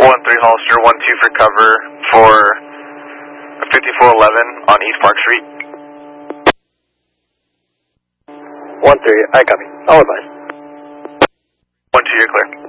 1-3 Hollister, 1-2 for cover for 5411 on East Park Street. 1-3, I copy. All advised. 1-2, you're clear.